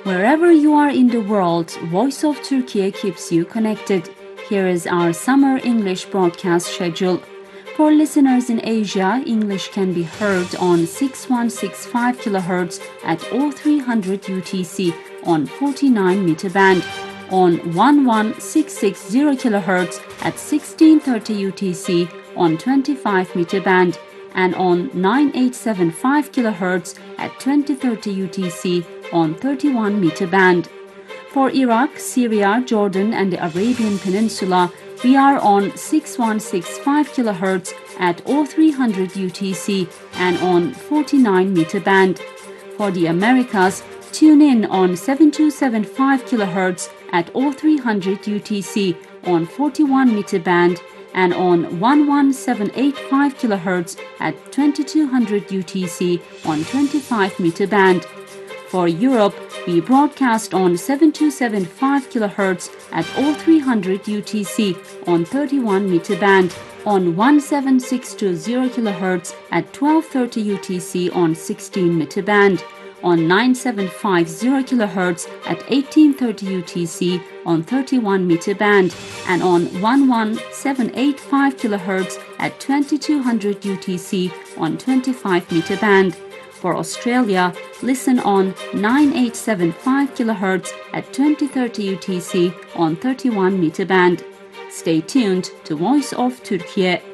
Wherever you are in the world, Voice of Turkey keeps you connected. Here is our summer English broadcast schedule. For listeners in Asia, English can be heard on 6165 kHz at 0300 UTC on 49 meter band, on 11660 kHz at 1630 UTC on 25 meter band, and on 9875 kHz at 2030 UTC on 31 meter band. For Iraq, Syria, Jordan, and the Arabian Peninsula, we are on 6165 kHz at 0300 UTC and on 49 meter band. For the Americas, tune in on 7275 kHz at 0300 UTC on 41 meter band and on 11785 kHz at 2200 UTC on 25 meter band. For Europe, we broadcast on 7275 kHz at 0300 UTC on 31 meter band, on 17620 kHz at 1230 UTC on 16 meter band, on 9750 kHz at 1830 UTC on 31 meter band, and on 11785 kHz at 2200 UTC on 25 meter band. For Australia, listen on 9875 kHz at 2030 UTC on 31 meter band. Stay tuned to Voice of Turkey.